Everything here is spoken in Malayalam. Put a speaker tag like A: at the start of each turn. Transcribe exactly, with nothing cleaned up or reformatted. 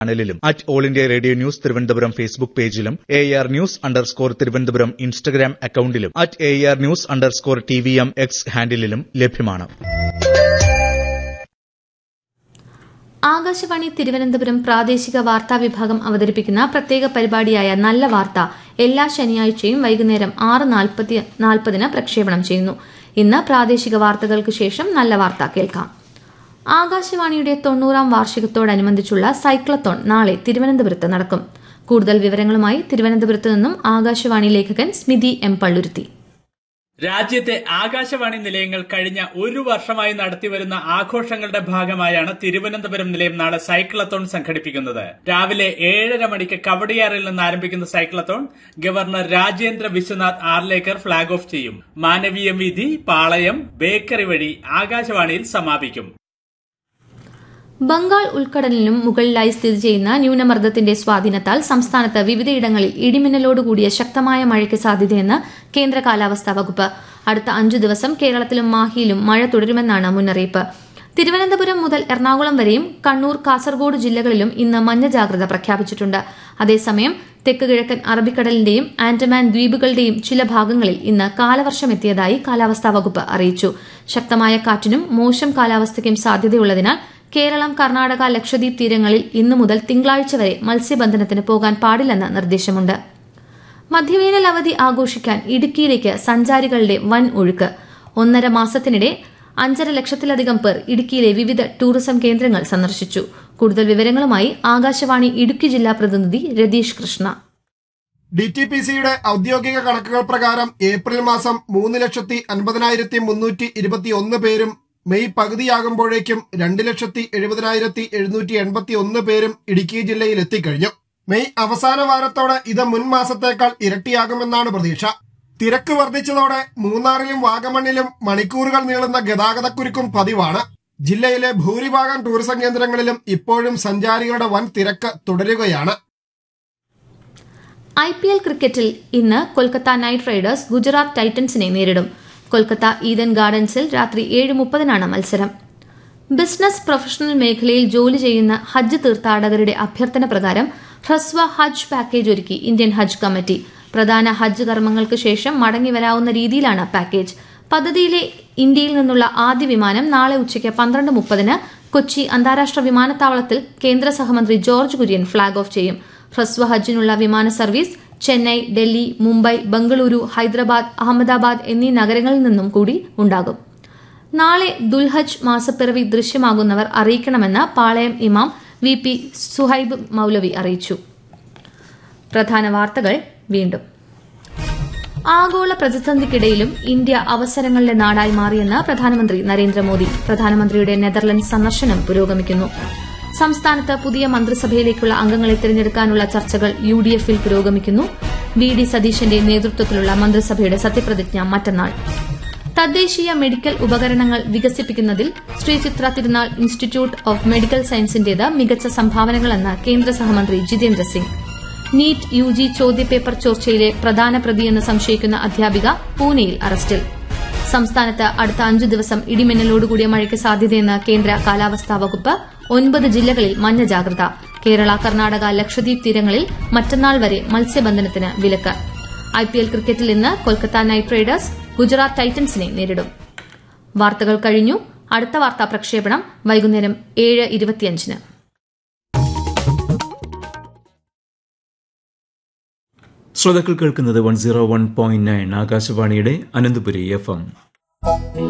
A: ചാനലിലും at all India radio news Thiruvananthapuram Facebook പേജിലും A R news underscore Thiruvananthapuram Instagram അക്കൌണ്ടിലും at A R news underscore T V M X ഹാൻഡിലും ലഭ്യമാണ്.
B: ആകാശവാണി തിരുവനന്തപുരം പ്രാദേശിക വാർത്താ വിഭാഗം അവതരിപ്പിക്കുന്ന പ്രത്യേക പരിപാടിയായ നല്ല വാർത്ത എല്ലാ ശനിയാഴ്ചയും വൈകുന്നേരം ആറ് നാൽപ്പതിന് പ്രക്ഷേപണം ചെയ്യുന്നു. ഇന്ന് പ്രാദേശിക വാർത്തകൾക്ക് ശേഷം നല്ല വാർത്ത കേൾക്കാം. ആകാശവാണിയുടെ തൊണ്ണൂറാം വാർഷികത്തോടനുബന്ധിച്ചുള്ള സൈക്ലത്തോൺ നാളെ തിരുവനന്തപുരത്ത് നടക്കും. കൂടുതൽ വിവരങ്ങളുമായി തിരുവനന്തപുരത്ത് നിന്നും ആകാശവാണി ലേഖകൻ സ്മിതി എം പള്ളുരുത്തി.
C: രാജ്യത്തെ ആകാശവാണി നിലയങ്ങൾ കഴിഞ്ഞ ഒരു വർഷമായി നടത്തിവരുന്ന ആഘോഷങ്ങളുടെ ഭാഗമായാണ് തിരുവനന്തപുരം നിലയം നാളെ സൈക്ലത്തോൺ സംഘടിപ്പിക്കുന്നത്. രാവിലെ ഏഴര മണിക്ക് കവടിയാറിൽ നിന്ന് ആരംഭിക്കുന്ന cyclothon governor Rajendra Vishwanath Arlekar flag off ചെയ്യും. മാനവീയം വീഥി, പാളയം, ബേക്കറി വഴി ആകാശവാണിയിൽ സമാപിക്കും.
B: ബംഗാൾ ഉൾക്കടലിനും മുകളിലായി സ്ഥിതി ചെയ്യുന്ന ന്യൂനമർദ്ദത്തിന്റെ സ്വാധീനത്താൽ സംസ്ഥാനത്ത് വിവിധയിടങ്ങളിൽ ഇടിമിന്നലോടുകൂടിയ ശക്തമായ മഴയ്ക്ക് സാധ്യതയെന്ന് കേന്ദ്ര കാലാവസ്ഥാ വകുപ്പ്. അടുത്ത അഞ്ചു ദിവസം കേരളത്തിലും മാഹിയിലും മഴ തുടരുമെന്നാണ് മുന്നറിയിപ്പ്. തിരുവനന്തപുരം മുതൽ എറണാകുളം വരെയും കണ്ണൂർ, കാസർഗോഡ് ജില്ലകളിലും ഇന്ന് മഞ്ഞ ജാഗ്രത പ്രഖ്യാപിച്ചിട്ടുണ്ട്. അതേസമയം തെക്ക് കിഴക്കൻ അറബിക്കടലിന്റെയും ആൻഡമാൻ ദ്വീപുകളുടെയും ചില ഭാഗങ്ങളിൽ ഇന്ന് കാലവർഷമെത്തിയതായി കാലാവസ്ഥാ വകുപ്പ് അറിയിച്ചു. ശക്തമായ കാറ്റിനും മോശം കാലാവസ്ഥയ്ക്കും സാധ്യതയുള്ളതിനാൽ കേരളം, കർണാടക, ലക്ഷദ്വീപ് തീരങ്ങളിൽ ഇന്നു മുതൽ തിങ്കളാഴ്ച വരെ മത്സ്യബന്ധനത്തിന് പോകാൻ പാടില്ലെന്ന് നിർദ്ദേശമുണ്ട്. മധ്യവേനൽ അവധി ആഘോഷിക്കാൻ ഇടുക്കിയിലേക്ക് സഞ്ചാരികളുടെ വൻ ഒഴുക്ക്. ഒന്നര മാസത്തിനിടെ അഞ്ചര ലക്ഷത്തിലധികം പേർ ഇടുക്കിയിലെ വിവിധ ടൂറിസം കേന്ദ്രങ്ങൾ സന്ദർശിച്ചു. കൂടുതൽ വിവരങ്ങളുമായി ആകാശവാണി ഇടുക്കി ജില്ലാ പ്രതിനിധി Ratheesh Krishna.
D: D T P സിയുടെ ഔദ്യോഗിക കണക്കുകൾ പ്രകാരം ഏപ്രിൽ മാസം മൂന്ന് ലക്ഷത്തി അൻപതിനായിരത്തി മുന്നൂറ്റി ഇരുപത്തി ഒന്ന് പേരും മെയ് പകുതിയാകുമ്പോഴേക്കും രണ്ട് ലക്ഷത്തി എഴുപതിനായിരത്തി എഴുന്നൂറ്റി എൺപത്തി ഒന്ന് പേരും ഇടുക്കി ജില്ലയിൽ എത്തിക്കഴിഞ്ഞു. മെയ് അവസാന വാരത്തോടെ ഇത് മുൻ മാസത്തേക്കാൾ ഇരട്ടിയാകുമെന്നാണ് പ്രതീക്ഷ. തിരക്ക് വർദ്ധിച്ചതോടെ മൂന്നാറിലും വാഗമണ്ണിലും മണിക്കൂറുകൾ നീളുന്ന ഗതാഗതക്കുരുക്കും പതിവാണ്. ജില്ലയിലെ ഭൂരിഭാഗം ടൂറിസം കേന്ദ്രങ്ങളിലും ഇപ്പോഴും സഞ്ചാരികളുടെ വൻ തിരക്ക് തുടരുകയാണ്.
B: ഐ പി എൽ ക്രിക്കറ്റിൽ ഇന്ന് കൊൽക്കത്ത നൈറ്റ് റൈഡേഴ്സ് ഗുജറാത്ത് ടൈറ്റൻസിനെ നേരിടും. കൊൽക്കത്ത ഈഡൻ ഗാർഡൻസിൽ രാത്രി ഏഴ് മുപ്പതിനാണ് മത്സരം. ബിസിനസ് പ്രൊഫഷണൽ മേഖലയിൽ ജോലി ചെയ്യുന്ന ഹജ്ജ് തീർത്ഥാടകരുടെ അഭ്യർത്ഥന പ്രകാരം ഹ്രസ്വ ഹജ്ജ് പാക്കേജ് ഒരുക്കി ഇന്ത്യൻ ഹജ്ജ് കമ്മിറ്റി. പ്രധാന ഹജ്ജ് കർമ്മങ്ങൾക്ക് ശേഷം മടങ്ങിവരാവുന്ന രീതിയിലാണ് പാക്കേജ്. പദ്ധതിയിലെ ഇന്ത്യയിൽ നിന്നുള്ള ആദ്യ വിമാനം നാളെ ഉച്ചയ്ക്ക് പന്ത്രണ്ട് മുപ്പതിന് കൊച്ചി അന്താരാഷ്ട്ര വിമാനത്താവളത്തിൽ കേന്ദ്ര സഹമന്ത്രി ജോർജ് കുര്യൻ ഫ്ളാഗ് ഓഫ് ചെയ്യും. ഹ്രസ്വ ഹജ്ജിനുള്ള വിമാന സർവീസ് ചെന്നൈ, ഡൽഹി, മുംബൈ, ബംഗളൂരു, ഹൈദരാബാദ്, അഹമ്മദാബാദ് എന്നീ നഗരങ്ങളിൽ നിന്നും കൂടി ഉണ്ടാകും. നാളെ ദുൽഹജ്ജ് മാസപ്പിറവി ദൃശ്യമാകുന്നവർ അറിയിക്കണമെന്ന് പാളയം ഇമാം വി പി സുഹൈബ് മൌലവി അറിയിച്ചു. പ്രധാന വാർത്തകൾ വീണ്ടും. ആഗോള പ്രതിസന്ധിക്കിടയിലും ഇന്ത്യ അവസരങ്ങളുടെ നാടായി മാറിയെന്ന് പ്രധാനമന്ത്രി നരേന്ദ്രമോദി. പ്രധാനമന്ത്രിയുടെ നെതർലൻഡ്സ് സന്ദർശനം പുരോഗമിക്കുന്നു. സംസ്ഥാനത്ത് പുതിയ മന്ത്രിസഭയിലേക്കുള്ള അംഗങ്ങളെ തിരഞ്ഞെടുക്കാനുള്ള ചർച്ചകൾ യു ഡി എഫിൽ പുരോഗമിക്കുന്നു. വി ഡി സതീശന്റെ നേതൃത്വത്തിലുള്ള മന്ത്രിസഭയുടെ സത്യപ്രതിജ്ഞ മറ്റന്നാൾ. തദ്ദേശീയ മെഡിക്കൽ ഉപകരണങ്ങൾ വികസിപ്പിക്കുന്നതിൽ ശ്രീ ചിത്ര തിരുനാൾ ഇൻസ്റ്റിറ്റ്യൂട്ട് ഓഫ് മെഡിക്കൽ സയൻസിന്റേത് മികച്ച സംഭാവനകളെന്ന് കേന്ദ്ര സഹമന്ത്രി Jitendra Singh. NEET U G ചോദ്യപേപ്പർ ചോർച്ചയിലെ പ്രധാന പ്രതിയെന്ന് സംശയിക്കുന്ന അധ്യാപിക പൂനെയിൽ അറസ്റ്റിൽ. സംസ്ഥാനത്ത് അടുത്ത അഞ്ചു ദിവസം ഇടിമിന്നലോടുകൂടിയ മഴയ്ക്ക് സാധ്യതയെന്ന് കേന്ദ്ര കാലാവസ്ഥാ വകുപ്പ്. ഒൻപത് ജില്ലകളിൽ മഞ്ഞ ജാഗ്രത. കേരള, കർണാടക, ലക്ഷദ്വീപ് തീരങ്ങളിൽ മറ്റന്നാൾ വരെ മത്സ്യബന്ധനത്തിന് വിലക്ക്. ഐ പി എൽ ക്രിക്കറ്റിൽ ഇന്ന് കൊൽക്കത്ത നൈറ്റ് റൈഡേഴ്സ് ഗുജറാത്ത് ടൈറ്റൻസിനെ നേരിടും. വാർത്തകൾ കഴിഞ്ഞു. അടുത്ത വാർത്താ പ്രക്ഷേപണം വൈകുന്നേരം ഏഴ് ഇരുപത്തിയഞ്ചിന്.
E: ശ്രോതാക്കൾ കേൾക്കുന്നത് one zero one point nine ആകാശവാണിയുടെ അനന്തപുരി എഫ് എം.